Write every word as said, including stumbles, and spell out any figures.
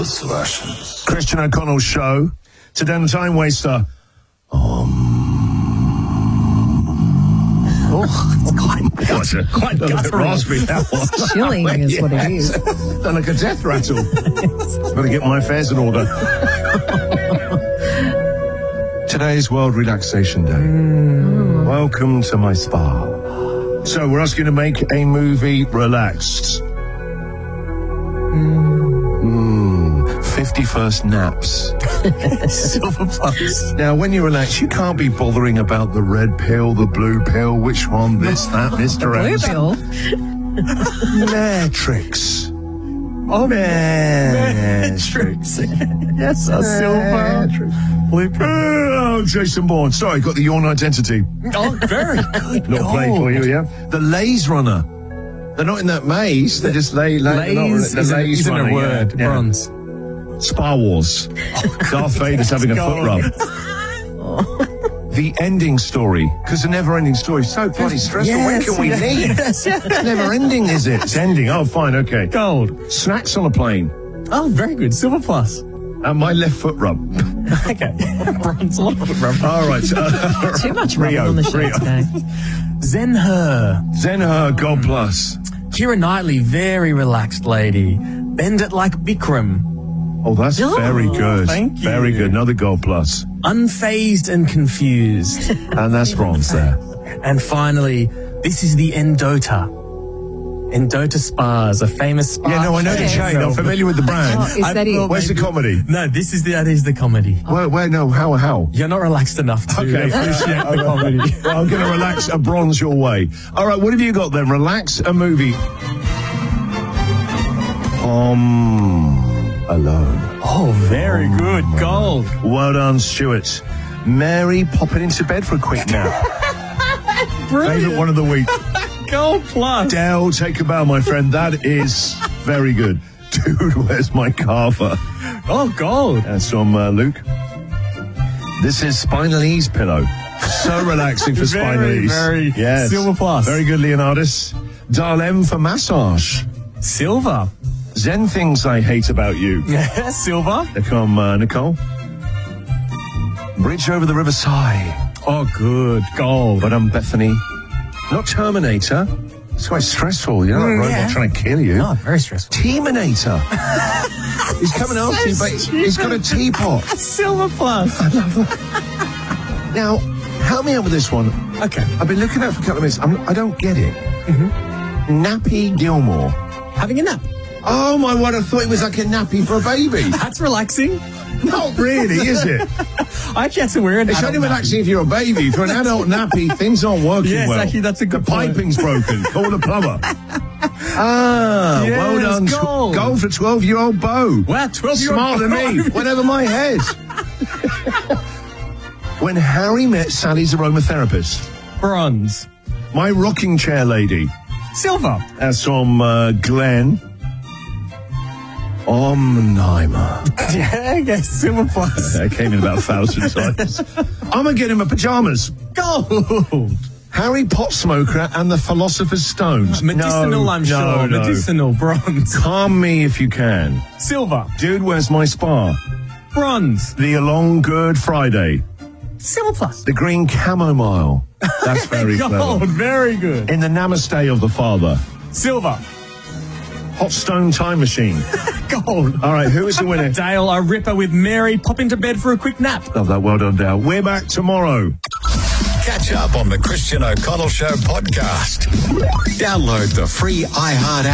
clothes Russians. Christian O'Connell Show. Today on the Time Waster. Um, oh, it's quite, what's it? quite That was a bit guttural. raspy, that was. Chilling is what it is. Done like a death rattle. Better get my affairs in order. Today's World Relaxation Day. Mm. Welcome to my spa. So we're asking you to make a movie relaxed. Mm. fifty-first naps. Silver Plus. Now, when you relax, you can't be bothering about the red pill, the blue pill, which one, this, that, Mister Blue Ends. pill. Matrix. Oh, Matrix. Yes, a silver. Blue pill. Oh, Jason Bourne. Sorry, got the Yawn Identity. Oh, very good. Not playing for you, yeah? The Laze Runner. They're not in that maze. They just lay. lay Lays the is a- Laze isn't a Runner, word. yeah. Bronze. Spa Wars. Darth Vader's having a foot rub. The ending story, because a never-ending story is so bloody stressful. When Yes, can we yes, leave? yes, yes. It's never-ending, is it? It's ending. Oh, fine, okay. Gold. Snacks on a plane. Oh, very good. Silver Plus. And my left foot rub. Okay. Bronze. All All right. Uh, Too much rubbing Rio, on the show Rio. today. Zen-Her. Zen-Her, Gold Plus. Keira Knightley, very relaxed lady. Bend it like Bikram. Oh, that's Oh, very good. thank you. Very good. Another Gold Plus. Unfazed and confused. And that's bronze there. And finally, this is the Endota. Endota Spas, a famous spa. Yeah, no, I know the Okay. chain. I'm familiar with the brand. Oh, is I that thought it? Where's the comedy? No, this is the, that is the comedy. Where, where, no, how, how? You're not relaxed enough to Okay. appreciate the comedy. Well, I'm going to relax a bronze your way. All right, what have you got then? Relax a movie. Um, alone. Oh, very good. Gold. Well done, Stuart. Mary popping into bed for a quick nap. Favorite one of the week. Gold Plus. Dell, take a bow, my friend. That is very good. Dude, where's my carver? Oh, gold. That's from uh, Luke. This is Spinal Ease pillow. So relaxing for Spinal Very, Ease. very yes. Silver Plus. Very good, Leonardus. Darlem for massage. Silver. Zen things I hate about you. Silver. There come uh, Nicole. Bridge over the River Sigh. Oh, good. Gold. But I'm Bethany. Not Terminator. It's quite stressful. You're not Mm, a robot yeah. trying to kill you. Oh, very stressful. Teaminator. He's coming after you, but he's got a teapot. Silver Plus. Now, help me out with this one. Okay. I've been looking at it for a couple of minutes. I'm, I don't get it. Mm-hmm. Nappy Gilmore. Having a nap. Oh my word, I thought it was like a nappy for a baby. That's relaxing. Not really, is it? I actually had to wear an It's adult only nappy. relaxing if you're a baby. For an adult nappy, things aren't working Yes, well. actually, that's a good The point. piping's broken. Call the plumber. Ah, Yes, well done. gold. Gold for twelve-year-old Bo. Wow, twelve-year-old Smarter than me. Bo. Went over my head. When Harry met Sally's aromatherapist. Bronze. My rocking chair lady. Silver. That's from uh, Glenn. Omnimer. Yeah, I guess Silver Plus. That came in about a thousand times. I'm going to get him a pyjamas. Gold. Harry Potsmoker and the Philosopher's Stones. Medicinal, no, I'm no, sure. No. Medicinal. Bronze. Calm me if you can. Silver. Dude, where's my spa? Bronze. The Along Good Friday. Silver Plus. The Green Chamomile. That's very Gold. clever. Very good. In the Namaste of the Father. Silver. Hot Stone Time Machine. Gold. All right, who is the winner? Dale, a ripper with Mary. Pop into bed for a quick nap. Love that. Well done, Dale. We're back tomorrow. Catch up on the Christian O'Connell Show podcast. Download the free iHeart app.